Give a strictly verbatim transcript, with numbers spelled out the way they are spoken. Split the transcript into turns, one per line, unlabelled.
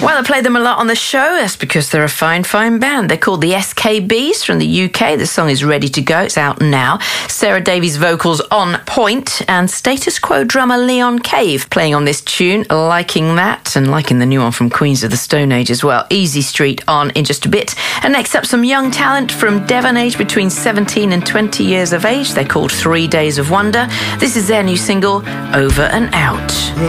Well, I play them a lot on the show. That's because they're a fine, fine band. They're called the S K Bs from the U K. The song is ready to go. It's out now. Sarah Davies' vocals on point, and Status Quo drummer Leon Cave playing on this tune. Liking that, and liking the new one from Queens of the Stone Age as well. Easy Street on in just a bit. And next up, some young talent from Devon, aged between seventeen and twenty years of age. They're called Three Days of Wonder. This is their new single, Over and Out.